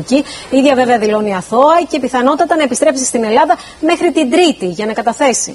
Αμερική. Η ίδια βέβαια δηλώνει αθώα και πιθανότατα να επιστρέψει στην Ελλάδα μέχρι την Τρίτη για να καταθέσει.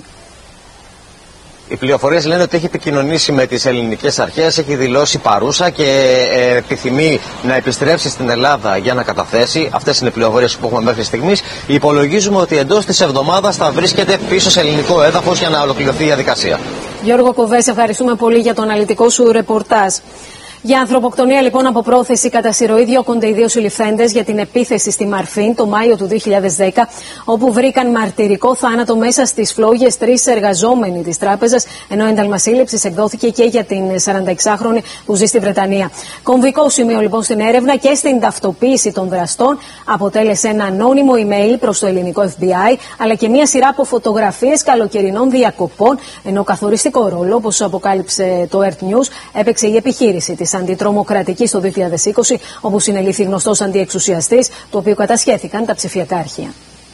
Οι πληροφορίες λένε ότι έχει επικοινωνήσει με τις ελληνικές αρχές, έχει δηλώσει παρούσα και επιθυμεί να επιστρέψει στην Ελλάδα για να καταθέσει. Αυτές είναι οι πληροφορίες που έχουμε μέχρι στιγμής. Υπολογίζουμε ότι εντός της εβδομάδας θα βρίσκεται πίσω σε ελληνικό έδαφος για να ολοκληρωθεί η διαδικασία. Γιώργο Κοβές, ευχαριστούμε πολύ για το αναλυτικό σου ρεπορτάζ. Για ανθρωποκτονία λοιπόν από πρόθεση κατά συρροή διώκονται οι δύο συλληφθέντες για την επίθεση στη Μαρφίν το Μάιο του 2010, όπου βρήκαν μαρτυρικό θάνατο μέσα στις φλόγες 3 εργαζόμενοι της τράπεζας, ενώ ένταλμα σύλληψης εκδόθηκε και για την 46χρονη που ζει στη Βρετανία. Κομβικό σημείο λοιπόν στην έρευνα και στην ταυτοποίηση των δραστών αποτέλεσε ένα ανώνυμο email προς το ελληνικό FBI, αλλά και μια σειρά από φωτογραφίες καλοκαιρινών διακοπών, ενώ καθοριστικό ρόλο, όπως αποκάλυψε το Earth News, έπαιξε η επιχείρηση της αντιτρομοκρατικής το 2020, όπου συνελήφθη γνωστός αντιεξουσιαστής, του οποίου κατασχέθηκαν τα ψηφιακά αρχεία.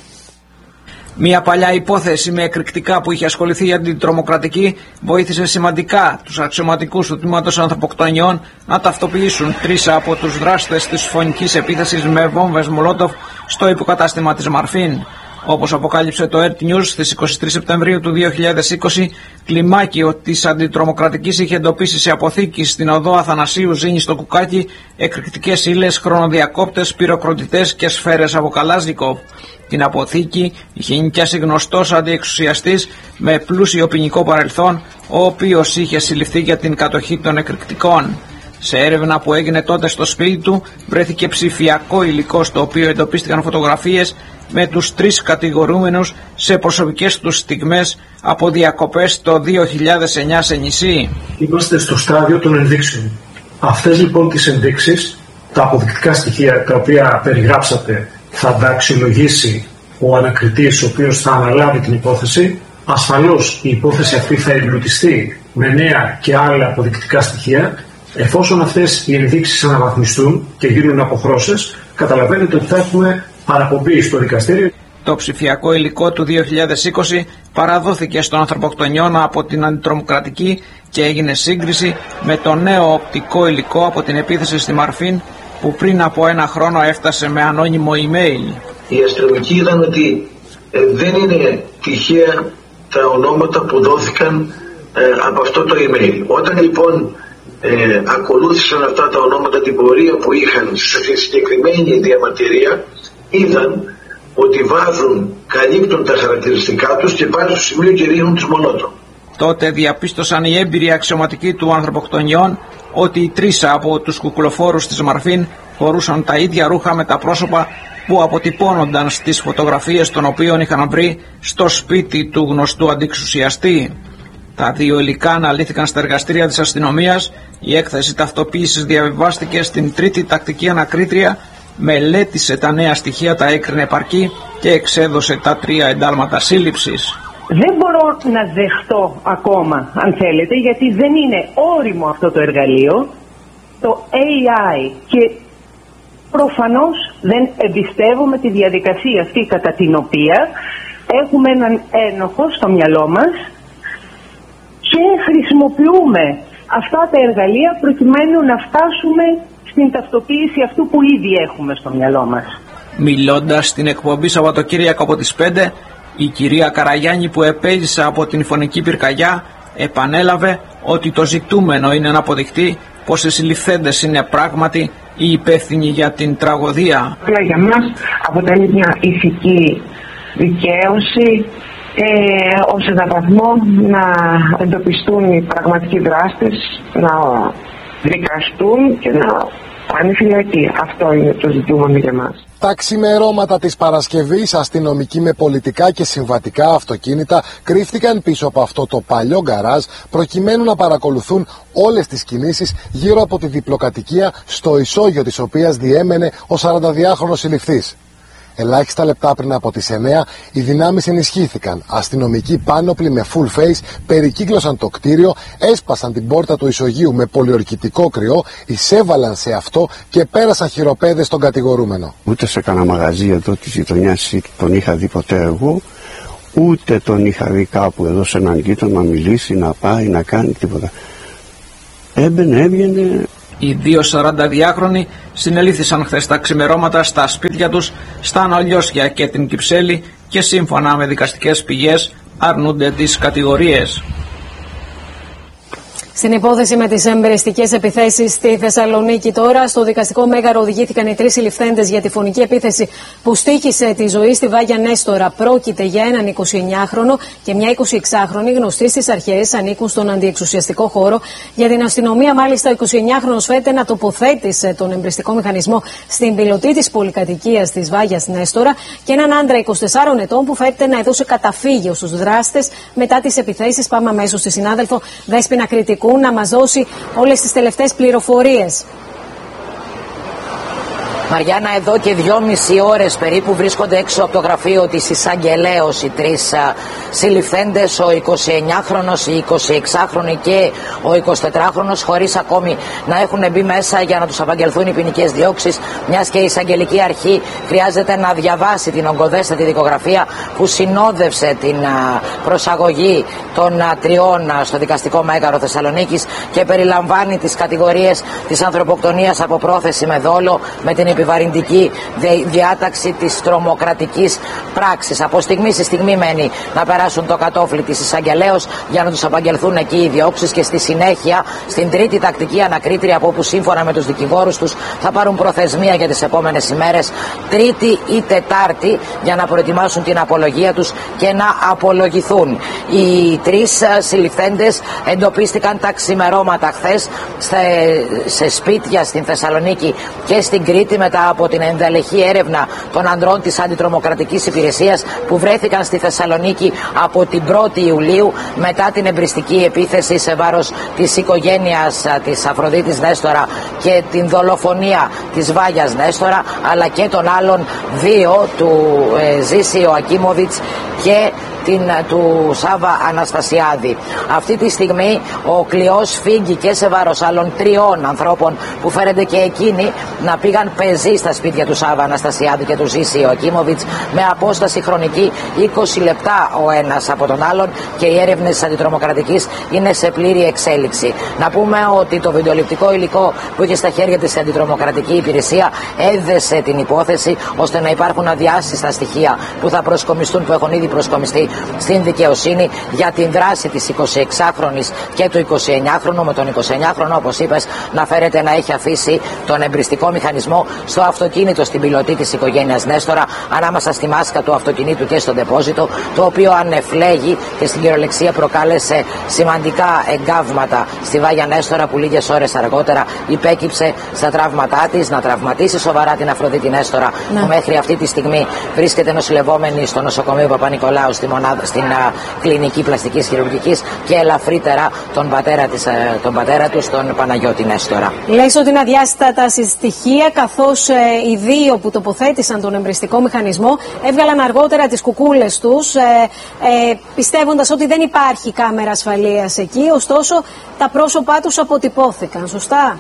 Μια παλιά υπόθεση με εκρηκτικά που είχε ασχοληθεί η αντιτρομοκρατική βοήθησε σημαντικά τους αξιωματικούς του τμήματος ανθρωποκτονιών να ταυτοποιήσουν 3 από τους δράστες της φωνικής επίθεσης με βόμβες Μολότοφ στο υποκατάστημα της Μαρφίν. Όπως αποκάλυψε το Earth News στις 23 Σεπτεμβρίου του 2020, κλιμάκιο της αντιτρομοκρατικής είχε εντοπίσει σε αποθήκη στην οδό Αθανασίου Ζήνη στο Κουκάκι εκρηκτικές ύλες, χρονοδιακόπτες, πυροκροτητές και σφαίρες από Καλάζνικοφ. Την αποθήκη είχε νοικιάσει γνωστός αντιεξουσιαστής με πλούσιο ποινικό παρελθόν, ο οποίος είχε συλληφθεί για την κατοχή των εκρηκτικών. Σε έρευνα που έγινε τότε στο σπίτι του βρέθηκε ψηφιακό υλικό, στο οποίο εντοπίστηκαν φωτογραφίες με τους 3 κατηγορούμενους σε προσωπικές τους στιγμές από διακοπές το 2009 σε νησί. Είμαστε στο στάδιο των ενδείξεων. Αυτές λοιπόν τις ενδείξεις, τα αποδεικτικά στοιχεία τα οποία περιγράψατε, θα τα αξιολογήσει ο ανακριτής ο οποίος θα αναλάβει την υπόθεση. Ασφαλώς η υπόθεση αυτή θα εμπλουτιστεί με νέα και άλλα αποδεικτικά στοιχεία. Εφόσον αυτές οι ενδείξεις αναβαθμιστούν και γίνουν αποχρώσεις, καταλαβαίνετε ότι θα έχουμε παραπομπή στο δικαστήριο. Το ψηφιακό υλικό του 2020 παραδόθηκε στον ανθρωποκτονιώνα από την αντιτρομοκρατική και έγινε σύγκριση με το νέο οπτικό υλικό από την επίθεση στη Μαρφίν, που πριν από 1 χρόνο έφτασε με ανώνυμο email. Οι αστυνομικοί είδαν ότι δεν είναι τυχαία τα ονόματα που δόθηκαν από αυτό το email. Όταν λοιπόν ακολούθησαν αυτά τα ονόματα την πορεία που είχαν σε συγκεκριμένη διαμαρτυρία, είδαν ότι καλύπτουν τα χαρακτηριστικά τους και πάνε στο σημείο και ρίχνουν τις Μολότοφ. Τότε διαπίστωσαν οι έμπειροι αξιωματικοί του ανθρωποκτονιών ότι οι 3 από τους κουκουλοφόρους της Μαρφίν φορούσαν τα ίδια ρούχα με τα πρόσωπα που αποτυπώνονταν στις φωτογραφίες των οποίων είχαν βρει στο σπίτι του γνωστού αντιεξουσιαστή. Τα 2 υλικά αναλύθηκαν στα εργαστήρια της αστυνομίας. Η έκθεση ταυτοποίησης διαβιβάστηκε στην 3η τακτική ανακρίτρια, μελέτησε τα νέα στοιχεία, τα έκρινε επαρκή και εξέδωσε τα 3 εντάλματα σύλληψης. Δεν μπορώ να δεχτώ ακόμα, αν θέλετε, γιατί δεν είναι όριμο αυτό το εργαλείο, το AI, και προφανώς δεν εμπιστεύομαι τη διαδικασία αυτή κατά την οποία έχουμε έναν ένοχο στο μυαλό μας και χρησιμοποιούμε αυτά τα εργαλεία προκειμένου να φτάσουμε στην ταυτοποίηση αυτού που ήδη έχουμε στο μυαλό μας. Μιλώντας στην εκπομπή Σαββατοκύριακο από τις 5, η κυρία Καραγιάννη, που επέζησε από την φωνική πυρκαγιά, επανέλαβε ότι το ζητούμενο είναι να αποδειχτεί πως οι συλληφθέντες είναι πράγματι οι υπεύθυνοι για την τραγωδία. Για μας αποτελεί μια ηθική δικαίωση ως έναν βαθμό να εντοπιστούν οι πραγματικοί δράστες, να δικαστούν και να πάνε φυλακή. Αυτό είναι το ζητούμενο για μας. Τα ξημερώματα της Παρασκευής, αστυνομικοί με πολιτικά και συμβατικά αυτοκίνητα κρύφτηκαν πίσω από αυτό το παλιό γκαράζ προκειμένου να παρακολουθούν όλες τις κινήσεις γύρω από τη διπλοκατοικία στο ισόγειο της οποίας διέμενε ο 42χρονος συλληφθής. Ελάχιστα λεπτά πριν από τις 9, οι δυνάμεις ενισχύθηκαν. Αστυνομικοί πάνωπλοι με full face περικύκλωσαν το κτίριο, έσπασαν την πόρτα του ισογείου με πολιορκητικό κρυό, εισέβαλαν σε αυτό και πέρασαν χειροπέδες στον κατηγορούμενο. Ούτε σε κανένα μαγαζί εδώ της γειτονιάς τον είχα δει ποτέ εγώ, ούτε τον είχα δει κάπου εδώ σε έναν γείτονα να μιλήσει, να πάει, να κάνει τίποτα. Έμπαινε, έβγαινε. Οι δύο 42χρονοι συνελήφθησαν χθες τα ξημερώματα στα σπίτια τους στα Αναλιώσια και την Κυψέλη και σύμφωνα με δικαστικές πηγές αρνούνται τις κατηγορίες. Στην υπόθεση με τις εμπεριστικές επιθέσεις στη Θεσσαλονίκη, τώρα στο δικαστικό μέγαρο οδηγήθηκαν οι 3 συλληφθέντες για τη φωνική επίθεση που στοίχησε τη ζωή στη Βάγια Νέστορα. Πρόκειται για έναν 29χρονο και μια 26χρονη, γνωστοί στις αρχές, ανήκουν στον αντιεξουσιαστικό χώρο. Για την αστυνομία, μάλιστα, ο 29χρονος φαίνεται να τοποθέτησε τον εμπεριστικό μηχανισμό στην πιλωτή της πολυκατοικίας της Βάγιας Νέστορα και έναν άντρα 24 ετών που φαίνεται να έδωσε καταφύγιο στους δράστες μετά τις επιθέσεις. Πάμε αμέσως στη συνάδελφο Δέσποινα Κρητικού να μας δώσει όλες τις τελευταίες πληροφορίες. Μαριάννα, εδώ και 2,5 ώρες περίπου βρίσκονται έξω από το γραφείο της εισαγγελέως οι 3 συλληφθέντες, ο 29χρονος, η 26χρονη και ο 24χρονος, χωρίς ακόμη να έχουν μπει μέσα για να τους απαγγελθούν οι ποινικές διώξεις, μιας και η εισαγγελική αρχή χρειάζεται να διαβάσει την ογκοδέστατη δικογραφία που συνόδευσε την προσαγωγή των 3 στο δικαστικό μέγαρο Θεσσαλονίκης και περιλαμβάνει τις κατηγορίες της ανθρωποκτονίας από πρόθεση με δόλο, με την επιβαρυντική διάταξη της τρομοκρατικής πράξης. Από στιγμή σε στιγμή μένει να περάσουν το κατόφλι της εισαγγελέως για να τους απαγγελθούν εκεί οι διώξεις και στη συνέχεια στην τρίτη τακτική ανακρίτρια, από όπου σύμφωνα με τους δικηγόρους τους θα πάρουν προθεσμία για τις επόμενες ημέρες, Τρίτη ή Τετάρτη, για να προετοιμάσουν την απολογία τους και να απολογηθούν. Οι 3 συλληφθέντες εντοπίστηκαν τα ξημερώματα χθες σε σπίτια στην Θεσσαλονίκη και στην Κρήτη, μετά από την ενδελεχή έρευνα των ανδρών της Αντιτρομοκρατικής Υπηρεσίας που βρέθηκαν στη Θεσσαλονίκη από την 1η Ιουλίου μετά την εμπριστική επίθεση σε βάρος της οικογένειας της Αφροδίτης Νέστορα και την δολοφονία της Βάγιας Νέστορα, αλλά και των άλλων 2, του Ζήση Ιωακίμοβιτς και του Σάβα Αναστασιάδη. Αυτή τη στιγμή ο κλειός φύγει και σε βάρος άλλων 3 ανθρώπων που φέρονται και εκείνοι να πήγαν πεζοί στα σπίτια του Σάβα Αναστασιάδη και του Ζήση Ιωακίμοβιτς με απόσταση χρονική 20 λεπτά ο ένας από τον άλλον, και οι έρευνες της Αντιτρομοκρατικής είναι σε πλήρη εξέλιξη. Να πούμε ότι το βιντεοληπτικό υλικό που είχε στα χέρια της Αντιτρομοκρατική Υπηρεσία έδεσε την υπόθεση ώστε να υπάρχουν αδιάσυστα στοιχεία που θα προσκομιστούν, που έχουν ήδη προσκομιστεί στην δικαιοσύνη για την δράση της 26χρονης και του 29χρονου, με τον 29χρονο, όπως είπες, να φέρεται να έχει αφήσει τον εμπριστικό μηχανισμό στο αυτοκίνητο στην πιλωτή της οικογένειας Νέστορα, ανάμεσα στη μάσκα του αυτοκινήτου και στον ντεπόζιτο, το οποίο ανεφλέγει και στην κυριολεξία προκάλεσε σημαντικά εγκάβματα στη Βάγια Νέστορα, που λίγες ώρες αργότερα υπέκυψε στα τραύματά της, να τραυματίσει σοβαρά την Αφροδίτη Νέστορα, που μέχρι αυτή τη στιγμή βρίσκεται νοσηλευόμενη στο νοσοκομείο Παπα-Νικολάου στην κλινική πλαστικής χειρουργικής, και ελαφρύτερα τον πατέρα του, τον Παναγιώτη Νέστορα. Λες ότι είναι αδιάστατα στοιχεία, καθώς οι 2 που τοποθέτησαν τον εμπριστικό μηχανισμό έβγαλαν αργότερα τις κουκούλες τους, πιστεύοντας ότι δεν υπάρχει κάμερα ασφαλείας εκεί, ωστόσο τα πρόσωπά τους αποτυπώθηκαν, σωστά?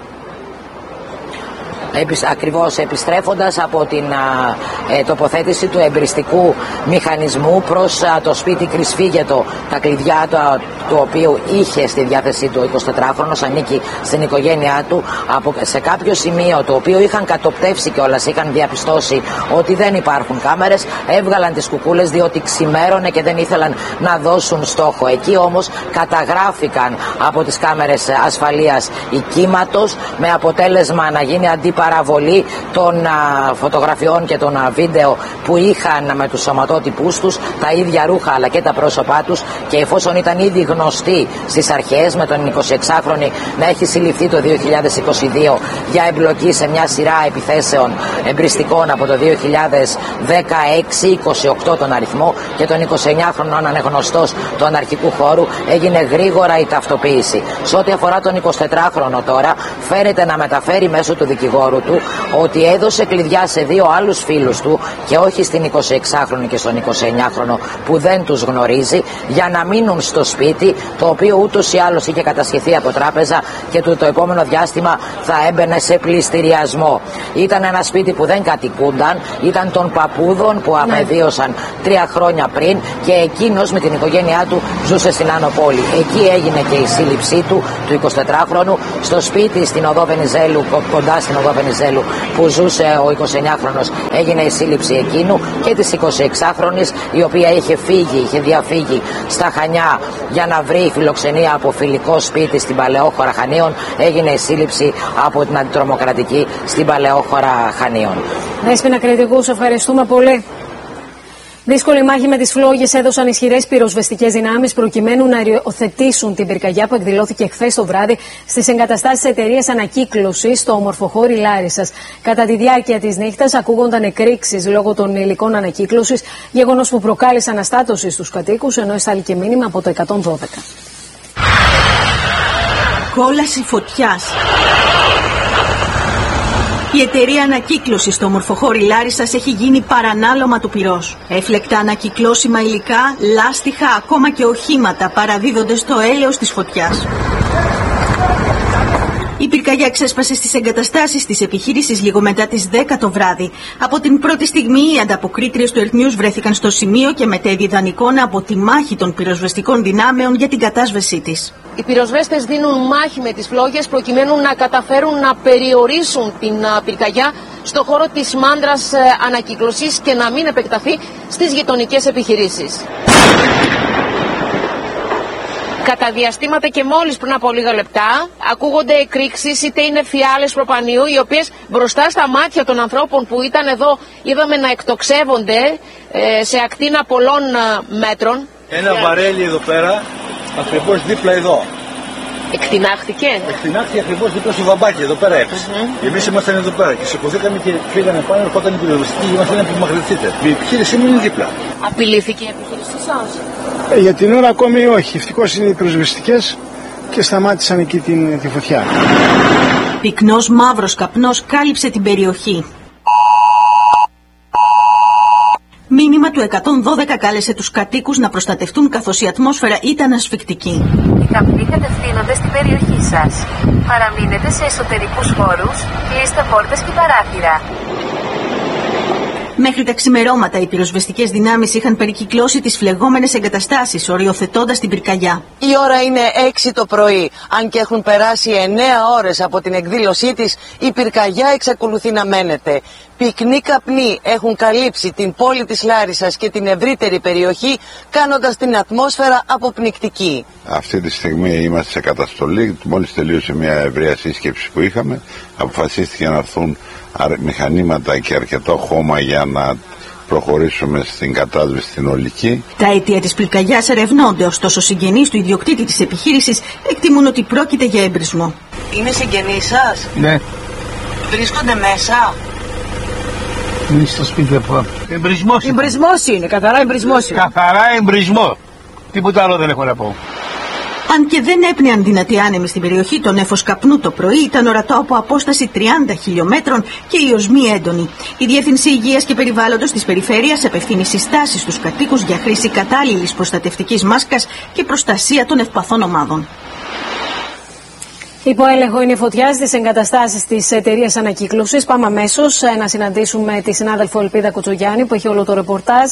Ακριβώς, επιστρέφοντας από την τοποθέτηση του εμπριστικού μηχανισμού προς το σπίτι Κρυσφύγετο, τα κλειδιά του οποίου είχε στη διάθεσή του ο 24χρονος, ανήκει στην οικογένειά του, σε κάποιο σημείο το οποίο είχαν κατοπτεύσει κιόλας, είχαν διαπιστώσει ότι δεν υπάρχουν κάμερες, έβγαλαν τις κουκούλες διότι ξημέρωνε και δεν ήθελαν να δώσουν στόχο. Εκεί όμως καταγράφηκαν από τις κάμερες ασφαλείας οικίματος, με αποτέλεσμα να γίνει αντιπαραβολή των φωτογραφιών και των βίντεο που είχαν με τους σωματότυπους τους, τα ίδια ρούχα αλλά και τα πρόσωπά τους, και εφόσον ήταν ήδη γνωστοί στις αρχές, με τον 26χρονη να έχει συλληφθεί το 2022 για εμπλοκή σε μια σειρά επιθέσεων εμπριστικών από το 2016, 28 τον αριθμό, και τον 29χρονο αναγνωστός του αναρχικού χώρου, έγινε γρήγορα η ταυτοποίηση. Σε ό,τι αφορά τον 24χρονο τώρα, φέρεται να μεταφέρει μέσω του δικηγόρου του ότι έδωσε κλειδιά σε 2 άλλους φίλους του και όχι στην 26χρονη και στον 29χρονο που δεν τους γνωρίζει, για να μείνουν στο σπίτι, το οποίο ούτως ή άλλως είχε κατασχεθεί από τράπεζα και το επόμενο διάστημα θα έμπαινε σε πληστηριασμό. Ήταν ένα σπίτι που δεν κατοικούνταν, ήταν των παππούδων που απεβίωσαν 3 χρόνια πριν, και εκείνος με την οικογένειά του ζούσε στην Άνω Πόλη. Εκεί έγινε και η σύλληψή του 24χρονου, στο σπίτι στην οδό Βενιζέλου, κοντά στην οδό Βενιζέλου που ζούσε ο 29χρονος, έγινε η σύλληψη εκείνου και της 26χρονης, η οποία είχε διαφύγει στα Χανιά για να βρει φιλοξενία από φιλικό σπίτι στην Παλαιόχώρα Χανίων. Έγινε η σύλληψη από την αντιτρομοκρατική στην Παλαιόχώρα Χανίων. Δέσποινα Κρητικού, ευχαριστούμε πολύ. Δύσκολη μάχη με τις φλόγες έδωσαν ισχυρές πυροσβεστικές δυνάμεις προκειμένου να οριοθετήσουν την πυρκαγιά που εκδηλώθηκε χθες το βράδυ στις εγκαταστάσεις εταιρείας ανακύκλωσης στο Ομορφοχώρι Λάρισσας. Κατά τη διάρκεια της νύχτας ακούγονταν εκρήξεις λόγω των υλικών ανακύκλωσης, γεγονός που προκάλεσε αναστάτωση στους κατοίκους, ενώ εστάληκε μήνυμα από το 112. Κόλαση φωτιάς. Η εταιρεία ανακύκλωσης στο Ομορφοχώρι Λάρισσας έχει γίνει παρανάλωμα του πυρός. Έφλεκτα ανακυκλώσιμα υλικά, λάστιχα, ακόμα και οχήματα παραδίδονται στο έλεος της φωτιάς. Η πυρκαγιά ξέσπασε στις εγκαταστάσεις της επιχείρησης λίγο μετά τις 10 το βράδυ. Από την πρώτη στιγμή οι ανταποκρίτριες του Earth News βρέθηκαν στο σημείο και μετέδιδαν εικόνα από τη μάχη των πυροσβεστικών δυνάμεων για την κατάσβεσή της. Οι πυροσβέστες δίνουν μάχη με τις φλόγες προκειμένου να καταφέρουν να περιορίσουν την πυρκαγιά στο χώρο της μάντρας ανακύκλωσης και να μην επεκταθεί στις γειτονικές επιχειρήσεις. Κατά διαστήματα και μόλις πριν από λίγα λεπτά ακούγονται εκρήξεις, είτε είναι φιάλες προπανίου, οι οποίες μπροστά στα μάτια των ανθρώπων που ήταν εδώ είδαμε να εκτοξεύονται σε ακτίνα πολλών μέτρων. Ένα βαρέλι εδώ πέρα, ακριβώς δίπλα εδώ. Εκτινάχθηκε. Εκτινάχθηκε ακριβώς δίπλα στο βαμπάκι, εδώ πέρα έπεσε. Εμείς ήμασταν εδώ πέρα και σηκωθήκαμε και φύγανε πάνω. Ερχόταν η πυροσβεστική και μας λένε που μαγνητείτε. Η επιχείρησή μου είναι δίπλα. Απειλήθηκε η επιχείρησή σας? Για την ώρα ακόμη όχι. Ευτυχώς είναι οι πυροσβεστικές και σταμάτησαν εκεί τη φωτιά. Πυκνός μαύρος καπνός κάλυψε την περιοχή. Μήνυμα του 112 κάλεσε τους κατοίκους να προστατευτούν καθώς η ατμόσφαιρα ήταν ασφυκτική. Οι καπνοί κατευθύνονται στην περιοχή σας. Παραμείνετε σε εσωτερικούς χώρους, κλείστε πόρτες και παράθυρα. Μέχρι τα ξημερώματα οι πυροσβεστικές δυνάμεις είχαν περικυκλώσει τις φλεγόμενες εγκαταστάσεις, οριοθετώντας την πυρκαγιά. Η ώρα είναι 6 το πρωί. Αν και έχουν περάσει 9 ώρες από την εκδήλωσή της, η πυρκαγιά εξακολουθεί να μένεται. Πυκνοί καπνοί έχουν καλύψει την πόλη της Λάρισσας και την ευρύτερη περιοχή, κάνοντας την ατμόσφαιρα αποπνικτική. Αυτή τη στιγμή είμαστε σε καταστολή. Μόλις τελείωσε μια ευρεία σύσκεψη που είχαμε, αποφασίστηκε να έρθουν μηχανήματα και αρκετό χώμα για να προχωρήσουμε στην κατάσβεση στην ολική. Τα αίτια της πυρκαγιάς ερευνώνται, ωστόσο συγγενείς του ιδιοκτήτη της επιχείρησης εκτιμούν ότι πρόκειται για εμπρισμό. Είναι συγγενείς σας? Ναι. Βρίσκονται μέσα? Είναι στο σπίτι από. Εμπρισμός. Εμπρισμός είναι, καθαρά εμπρισμός είναι. Καθαρά εμπρισμό. Τίποτα άλλο δεν έχω να πω. Αν και δεν έπνεαν δυνατοί άνεμοι στην περιοχή, το νέφος καπνού το πρωί ήταν ορατό από απόσταση 30 χιλιόμετρων και η οσμή έντονη. Η Διεύθυνση Υγείας και Περιβάλλοντος της Περιφέρειας απευθύνει συστάσεις στους κατοίκους για χρήση κατάλληλης προστατευτικής μάσκας και προστασία των ευπαθών ομάδων. Υπό έλεγχο είναι η φωτιά στις εγκαταστάσεις της εταιρείας ανακύκλωσης. Πάμε αμέσως να συναντήσουμε τη συνάδελφο Ελπίδα Κοτσογιάννη που έχει όλο το ρεπορτάζ.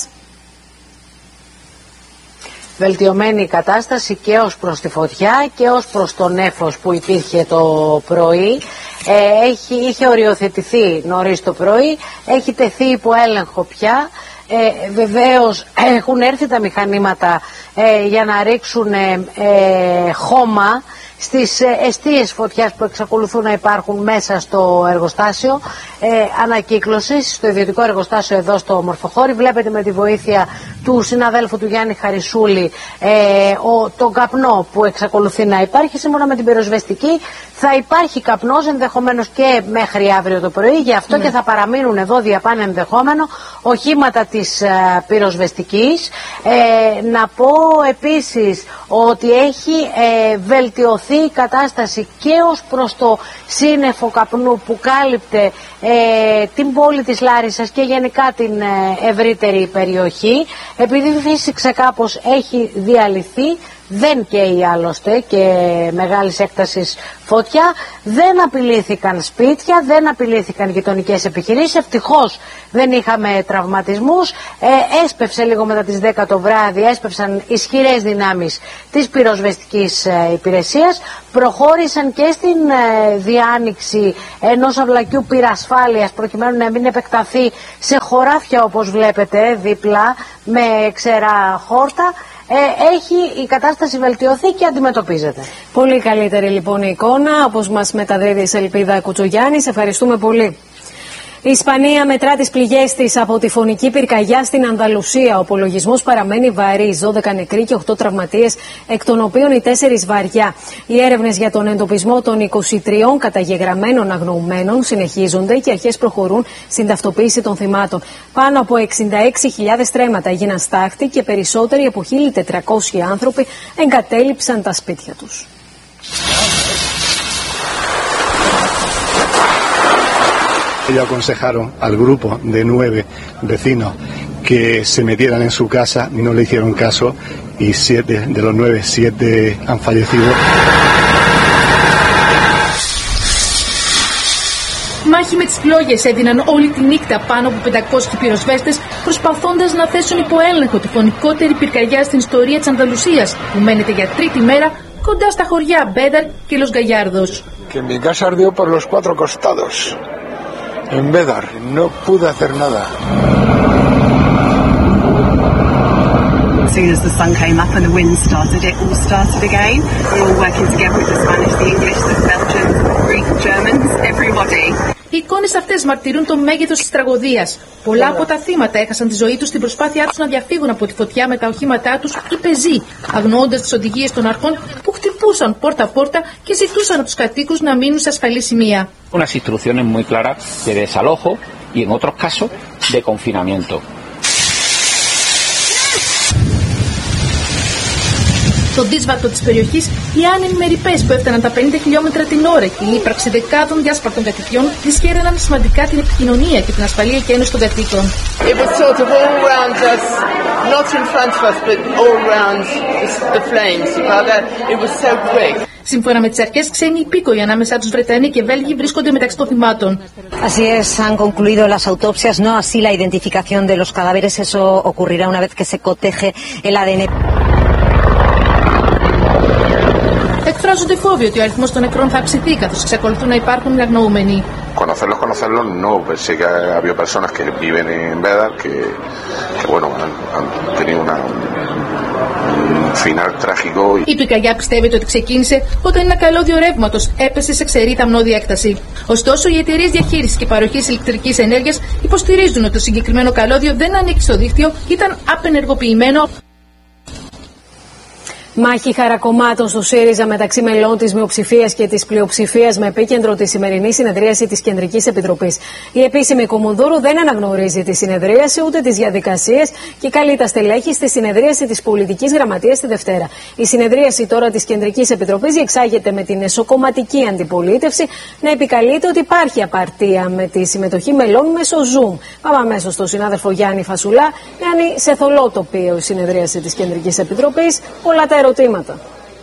Βελτιωμένη η κατάσταση και ως προς τη φωτιά και ως προς το νέφος που υπήρχε το πρωί. Είχε οριοθετηθεί νωρίς το πρωί, έχει τεθεί υπό έλεγχο πια. Βεβαίως έχουν έρθει τα μηχανήματα για να ρίξουν χώμα στις εστίες φωτιάς που εξακολουθούν να υπάρχουν μέσα στο εργοστάσιο ανακύκλωσης, στο ιδιωτικό εργοστάσιο εδώ στο Ομορφοχώρι. Βλέπετε με τη βοήθεια του συναδέλφου του Γιάννη Χαρισούλη τον καπνό που εξακολουθεί να υπάρχει. Σύμφωνα με την πυροσβεστική θα υπάρχει καπνός ενδεχομένως και μέχρι αύριο το πρωί, γι' αυτό και θα παραμείνουν εδώ διαπάνε ενδεχόμενο οχήματα της πυροσβεστικής. Να πω επίσης ότι έχει βελτιωθεί η κατάσταση και ως προς το σύννεφο καπνού που κάλυπτε την πόλη της Λάρισσας και γενικά την ευρύτερη περιοχή. Επειδή φύσηξε κάπως, έχει διαλυθεί, δεν καίει άλλωστε και μεγάλης έκτασης φωτιά, δεν απειλήθηκαν σπίτια, δεν απειλήθηκαν γειτονικές επιχειρήσεις, ευτυχώς δεν είχαμε τραυματισμούς, έσπευσε λίγο μετά τις 10 το βράδυ, έσπευσαν ισχυρές δυνάμεις της πυροσβεστικής υπηρεσίας, προχώρησαν και στην διάνοιξη ενός αυλακιού πυρασφάλειας προκειμένου να μην επεκταθεί σε χωράφια όπως βλέπετε δίπλα με ξερά χόρτα. Έχει η κατάσταση βελτιωθεί και αντιμετωπίζεται. Πολύ καλύτερη λοιπόν η εικόνα, όπως μας μεταδίδει η Σελπίδα Κουτσογιάννη. Σε ευχαριστούμε πολύ. Η Ισπανία μετρά τις πληγές της από τη φωνική πυρκαγιά στην Ανδαλουσία. Ο απολογισμός παραμένει βαρύς. 12 νεκροί και 8 τραυματίες, εκ των οποίων οι 4 βαριά. Οι έρευνες για τον εντοπισμό των 23 καταγεγραμμένων αγνοουμένων συνεχίζονται και οι αρχές προχωρούν στην ταυτοποίηση των θυμάτων. Πάνω από 66.000 στρέμματα έγιναν στάχτη και περισσότεροι από 1.400 άνθρωποι εγκατέλειψαν τα σπίτια τους. Ellos aconsejaron al grupo de 9 vecinos que se metieran en su casa y no le hicieron caso y 7 de los 9, 7 han fallecido. Μάχη με τις πλόγες έδιναν όλη τη νύχτα πάνω από 500 πυροσβέστες προσπαθώντας να θέσουν υπό έλεγχο τη φωνικότερη πυρκαγιά στην ιστορία της Ανδαλουσίας που μένεται για τρίτη μέρα κοντά στα χωριά Μπένταρ και Los Gallardos. Que mi casa ardió por los 4 costados. En Bédar no pude hacer nada. As soon as the sun came up and the wind started, it all started again. We're all working together with the Spanish, the English, the Belgians, the Greek, Germans, everybody. Οι εικόνες αυτές μαρτυρούν το μέγεθος της τραγωδίας. Πολλά από τα θύματα έχασαν τη ζωή τους στην προσπάθειά τους να διαφύγουν από τη φωτιά με τα οχήματά τους ή πεζοί, αγνοώντας τις οδηγίες των αρχών που χτυπούσαν πόρτα-πόρτα και ζητούσαν από τους κατοίκους να μείνουν σε ασφαλή σημεία. Unas instrucciones muy claras de desalojo y en otros casos de confinamiento. Στο δύσβατο της περιοχής, οι άνεμοι με ρηπές που έφταναν τα 50 χιλιόμετρα την ώρα και η ύπαρξη δεκάδων διάσπαρτων κατοικιών δυσχέραναν σημαντικά την επικοινωνία και την ασφαλή εκένωση των κατοίκων. It was sort of all around us, not in front of us, but all around the flames. It was so quick. Σύμφωνα με τις αρχές, ξένοι υπήκοοι ανάμεσά τους Βρετανοί και Βέλγοι βρίσκονται μεταξύ των θυμάτων. Así es, han concluido las autopsias, no así la identificación de los cadáveres. Eso ocurrirá una vez que se coteje el ADN. Εκφράζονται φόβοι ότι ο αριθμός των νεκρών θα αυξηθεί καθώς εξακολουθούν να υπάρχουν οι αγνοούμενοι. Conocerlos, no. Sé que ha habido personas que viven en Bédar que bueno, han tenido un final trágico. Η πυρκαγιά πιστεύετε ότι ξεκίνησε όταν ένα καλώδιο ρεύματος έπεσε σε ξερή ταμνώδη έκταση. Ωστόσο, οι εταιρείες διαχείρισης και παροχής ηλεκτρικής ενέργειας υποστηρίζουν ότι το συγκεκριμένο καλώδιο δεν ανήκει στο δίκτυο, ήταν απενεργοποιημένο. Μάχη χαρακομμάτων στο ΣΥΡΙΖΑ μεταξύ μελών της μειοψηφίας και της πλειοψηφίας με επίκεντρο τη σημερινή συνεδρίαση της Κεντρικής Επιτροπής. Η επίσημη Κομουνδούρου δεν αναγνωρίζει τη συνεδρίαση ούτε τις διαδικασίες και καλεί τα στελέχη στη συνεδρίαση της Πολιτικής Γραμματείας τη Δευτέρα. Η συνεδρίαση τώρα της Κεντρικής Επιτροπής διεξάγεται με την εσωκομματική αντιπολίτευση να επικαλείται ότι υπάρχει απαρτία με τη συμμετοχή μελών μέσω Zoom. Πάμε αμέσως στον συνάδελφο Γιάννη Φασουλά. Γιάννη, σε θολό τοπίο η συνεδρίαση της Κεντρικής Επιτροπής. Πολλά τα ερωτήματα.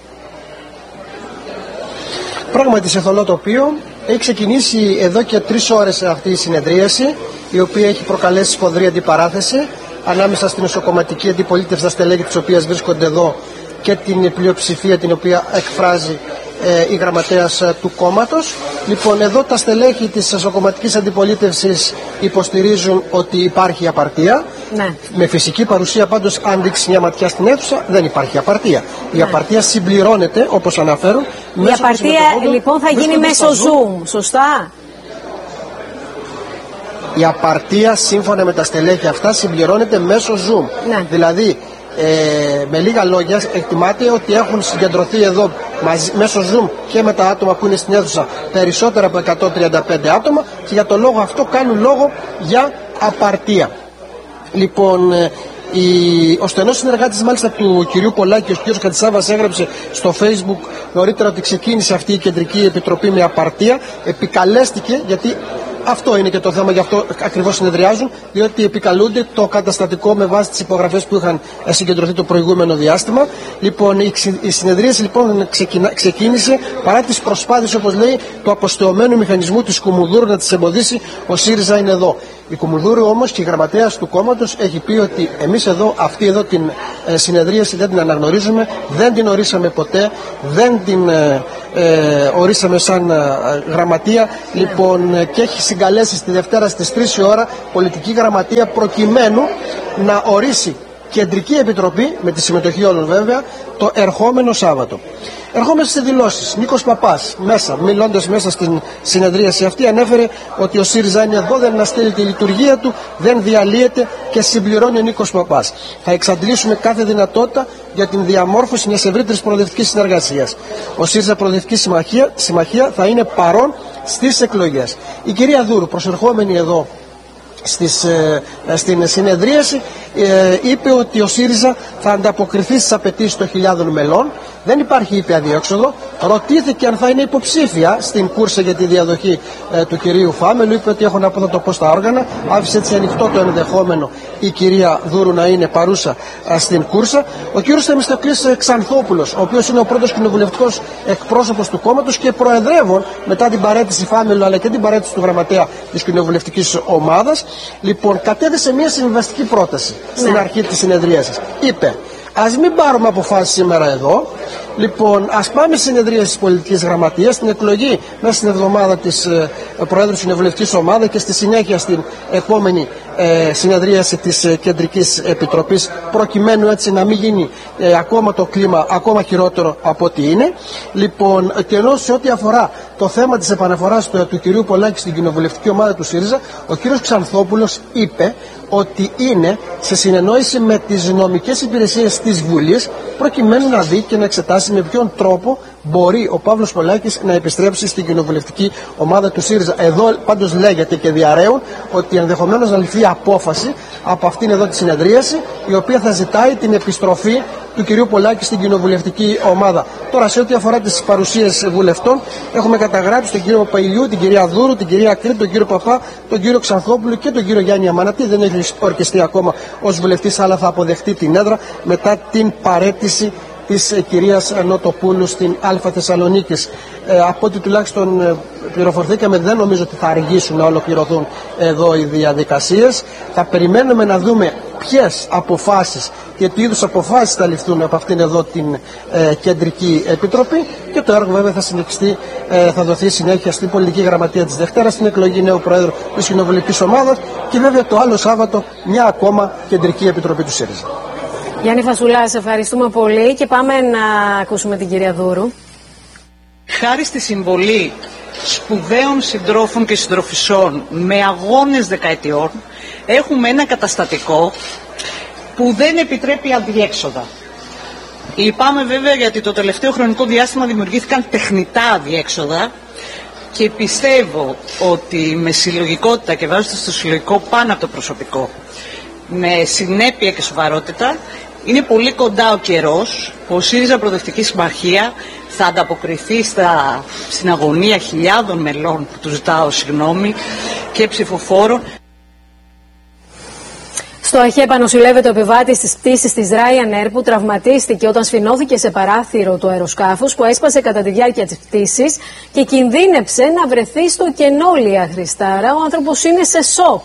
Πράγματι σε θολό τοπίο. Έχει ξεκινήσει εδώ και 3 ώρες αυτή η συνεδρίαση, η οποία έχει προκαλέσει σφοδρή αντιπαράθεση ανάμεσα στην εσωκομματική αντιπολίτευση, τα στελέχη της οποίας βρίσκονται εδώ, και την πλειοψηφία την οποία εκφράζει η γραμματέας του κόμματος. Λοιπόν, εδώ τα στελέχη της εσωκομματικής αντιπολίτευσης υποστηρίζουν ότι υπάρχει απαρτία. Ναι. Με φυσική παρουσία πάντως, αν δείξει μια ματιά στην αίθουσα, δεν υπάρχει απαρτία. Η απαρτία συμπληρώνεται, όπως αναφέρουν. Η απαρτία λοιπόν θα γίνει μέσω Zoom, σωστά? Η απαρτία, σύμφωνα με τα στελέχη αυτά, συμπληρώνεται μέσω Zoom. Ναι. Δηλαδή, με λίγα λόγια, εκτιμάται ότι έχουν συγκεντρωθεί εδώ μέσω Zoom και με τα άτομα που είναι στην αίθουσα περισσότερα από 135 άτομα και για το λόγο αυτό κάνουν λόγο για απαρτία. Λοιπόν, ο στενός συνεργάτης μάλιστα του κυρίου Πολάκη, ο κ. Κατσάβας, έγραψε στο Facebook νωρίτερα ότι ξεκίνησε αυτή η Κεντρική Επιτροπή με απαρτία. Επικαλέστηκε, γιατί αυτό είναι και το θέμα, γι' αυτό ακριβώς συνεδριάζουν, διότι επικαλούνται το καταστατικό με βάση τις υπογραφές που είχαν συγκεντρωθεί το προηγούμενο διάστημα. Λοιπόν, η συνεδρίαση λοιπόν ξεκίνησε παρά τις προσπάθειες, όπως λέει, του αποστεωμένου μηχανισμού της Κουμουνδούρου να τις εμποδίσει. Ο ΣΥΡΙΖΑ είναι εδώ. Η Κουμουνδούρου όμως και η γραμματέας του κόμματος έχει πει ότι εμείς εδώ, αυτή εδώ την συνεδρίαση δεν την αναγνωρίζουμε, δεν την ορίσαμε ποτέ, δεν την ορίσαμε σαν γραμματεία. Λοιπόν, και έχει συγκαλέσει στη Δευτέρα στις 3 η ώρα πολιτική γραμματεία προκειμένου να ορίσει κεντρική επιτροπή, με τη συμμετοχή όλων βέβαια, το ερχόμενο Σάββατο. Ερχόμαστε σε δηλώσεις. Νίκος Παπάς, μιλώντας μέσα στην συνεδρίαση αυτή, ανέφερε ότι ο ΣΥΡΙΖΑ είναι εδώ, δεν αναστέλει τη λειτουργία του, δεν διαλύεται, και συμπληρώνει ο Νίκος Παπάς: θα εξαντλήσουμε κάθε δυνατότητα για την διαμόρφωση μιας ευρύτερης προοδευτικής συνεργασίας. Ο ΣΥΡΙΖΑ Προοδευτική Συμμαχία θα είναι παρόν στις εκλογές. Η κυρία Δούρου, προσερχόμενη εδώ στην συνεδρίαση, είπε ότι ο ΣΥΡΙΖΑ θα ανταποκριθεί στις απαιτήσεις των χιλιάδων μελών. Δεν υπάρχει, είπε, αδιέξοδο. Ρωτήθηκε αν θα είναι υποψήφια στην κούρσα για τη διαδοχή του κυρίου Φάμελου. Είπε ότι έχω να πω, θα το πω στα όργανα. Άφησε έτσι ανοιχτό το ενδεχόμενο η κυρία Δούρου να είναι παρούσα στην κούρσα. Ο κύριος Θεμιστοκλής Ξανθόπουλος, ο οποίος είναι ο πρώτος κοινοβουλευτικός εκπρόσωπος του κόμματος και προεδρεύων μετά την παραίτηση Φάμελου αλλά και την παραίτηση του γραμματέα της κοινοβουλευτικής ομάδας, λοιπόν, κατέθεσε μια συμβιβαστική πρόταση στην αρχή της συνεδρίασης. Είπε: ας μην πάρουμε αποφάσεις σήμερα εδώ. Λοιπόν, ας πάμε στη συνεδρία της πολιτικής γραμματείας, στην εκλογή μέσα στην εβδομάδα της Προέδρου της Κοινοβουλευτικής Ομάδας και στη συνέχεια στην επόμενη συνεδρίαση της Κεντρικής Επιτροπής, προκειμένου έτσι να μην γίνει ακόμα το κλίμα ακόμα χειρότερο από ό,τι είναι. Λοιπόν, και ενώ σε ό,τι αφορά το θέμα της επαναφοράς του κυρίου Πολάκη στην Κοινοβουλευτική Ομάδα του ΣΥΡΙΖΑ, ο κύριος Ξανθόπουλος είπε ότι είναι σε συνεννόηση με τις νομικές υπηρεσίες της Βουλής, προκειμένου να δει και να εξετάσει με ποιον τρόπο μπορεί ο Παύλος Πολάκης να επιστρέψει στην Κοινοβουλευτική Ομάδα του ΣΥΡΙΖΑ. Εδώ πάντως λέγεται και διαρρέουν ότι ενδεχομένως να ληφθεί απόφαση από αυτήν εδώ τη συνεδρίαση, η οποία θα ζητάει την επιστροφή του κυρίου Πολάκη στην Κοινοβουλευτική Ομάδα. Τώρα, σε ό,τι αφορά τις παρουσίες βουλευτών, έχουμε καταγράψει τον κύριο Παπαϊλιού, την κυρία Δούρου, την κυρία Κρήτη, τον κύριο Παπά, τον κύριο Ξανθόπουλο και τον κύριο Γιάννη Αμανατή. Δεν έχει ορκιστεί ακόμα ως βουλευτής, αλλά θα αποδεχτεί την έδρα μετά την παραίτηση της κυρίας Νοτοπούλου στην Α Θεσσαλονίκης. Από ό,τι τουλάχιστον πληροφορθήκαμε, δεν νομίζω ότι θα αργήσουν να ολοκληρωθούν εδώ οι διαδικασίες. Θα περιμένουμε να δούμε ποιες αποφάσεις και τι είδους αποφάσεις θα ληφθούν από αυτήν εδώ την Κεντρική Επιτροπή, και το έργο βέβαια θα συνεχιστεί, θα δοθεί συνέχεια στην πολιτική γραμματεία της Δευτέρας, στην εκλογή νέου Προέδρου της Κοινοβουλευτικής Ομάδας και βέβαια το άλλο Σάββατο μια ακόμα Κεντρική Επιτροπή του ΣΥΡΙΖΑ. Γιάννη Φασουλά, σε ευχαριστούμε πολύ και πάμε να ακούσουμε την κυρία Δούρου. Χάρη στη συμβολή σπουδαίων συντρόφων και συντροφισσών με αγώνες δεκαετιών, έχουμε ένα καταστατικό που δεν επιτρέπει αδιέξοδα. Λυπάμαι βέβαια γιατί το τελευταίο χρονικό διάστημα δημιουργήθηκαν τεχνητά αδιέξοδα και πιστεύω ότι με συλλογικότητα και βάζοντας το συλλογικό πάνω από το προσωπικό, με συνέπεια και σοβαρότητα, είναι πολύ κοντά ο καιρός που ο ΣΥΡΙΖΑ Προοδευτική Συμμαχία θα ανταποκριθεί στην αγωνία χιλιάδων μελών που του ζητάω συγγνώμη και ψηφοφόρων. Στο Αχέπα νοσηλεύεται ο επιβάτης της πτήσης της Ryanair που τραυματίστηκε όταν σφινώθηκε σε παράθυρο του αεροσκάφους που έσπασε κατά τη διάρκεια της πτήσης και κινδύνεψε να βρεθεί στο κενό, Λία Χριστάρα. Ο άνθρωπος είναι σε σοκ.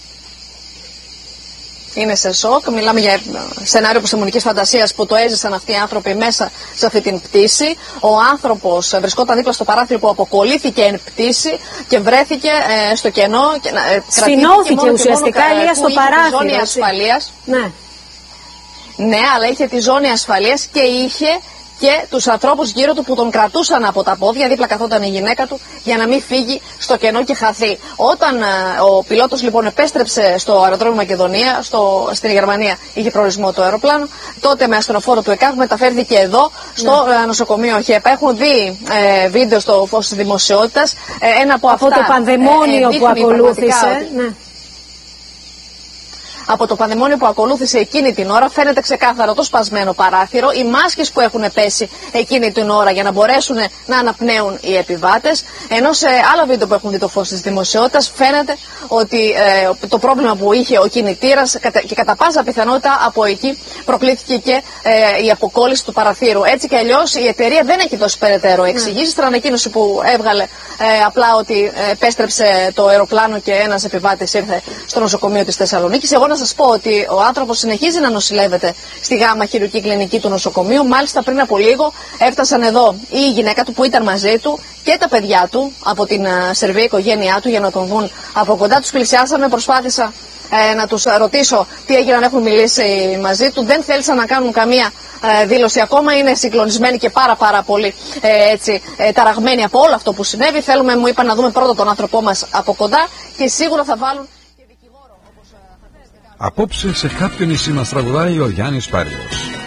Είναι σε σοκ. Μιλάμε για σενάριο επιστημονικής φαντασίας που το έζησαν αυτοί οι άνθρωποι μέσα σε αυτή την πτήση. Ο άνθρωπος βρισκόταν δίπλα στο παράθυρο που αποκολλήθηκε εν πτήση και βρέθηκε στο κενό. Σφινώθηκε ουσιαστικά, Λία, στο παράθυρο. Ζώνη ασφαλείας. Ναι. Ναι, αλλά είχε τη ζώνη ασφαλείας και είχε και τους ανθρώπους γύρω του που τον κρατούσαν από τα πόδια, δίπλα καθόταν η γυναίκα του, για να μην φύγει στο κενό και χαθεί. Όταν ο πιλότος λοιπόν επέστρεψε στο αεροδρόμιο Μακεδονία, στην Γερμανία είχε προορισμό το αεροπλάνο, τότε με ασθενοφόρο του ΕΚΑΒ μεταφέρθηκε εδώ, στο νοσοκομείο Αχέπα. Έχουν δει βίντεο στο φως της δημοσιότητας. Ένα από αυτά, το πανδαιμόνιο που ακολούθησε. από το πανδαιμόνιο που ακολούθησε εκείνη την ώρα φαίνεται ξεκάθαρο το σπασμένο παράθυρο, οι μάσκες που έχουν πέσει εκείνη την ώρα για να μπορέσουν να αναπνέουν οι επιβάτες. Ενώ σε άλλα βίντεο που έχουν δει το φως της δημοσιότητας φαίνεται ότι το πρόβλημα που είχε ο κινητήρας και κατά πάσα πιθανότητα από εκεί προκλήθηκε και η αποκόλληση του παραθύρου. Έτσι κι αλλιώς η εταιρεία δεν έχει δώσει περαιτέρω εξηγήσεις. Στην ανακοίνωση που έβγαλε απλά ότι επέστρεψε το αεροπλάνο και ένας επιβάτης ήρθε στο νοσοκομείο της Θεσσαλονίκης. Εγώ να σας πω ότι ο άνθρωπος συνεχίζει να νοσηλεύεται στη γάμα χειρουργική κλινική του νοσοκομείου. Μάλιστα πριν από λίγο έφτασαν εδώ η γυναίκα του που ήταν μαζί του και τα παιδιά του από την Σερβία οικογένειά του για να τον δουν από κοντά. Τους πλησιάσαμε, προσπάθησα να τους ρωτήσω τι έγιναν, έχουν μιλήσει μαζί του. Δεν θέλησαν να κάνουν καμία δήλωση ακόμα. Είναι συγκλονισμένοι και πάρα πολύ ταραγμένοι από όλο αυτό που συνέβη. Θέλουμε, μου είπαν, να δούμε πρώτα τον άνθρωπό μας από κοντά και σίγουρα θα βάλουν και δικηγόρο. Απόψε σε κάποιο νησί μας τραγουδάει ο Γιάννης Πάριος.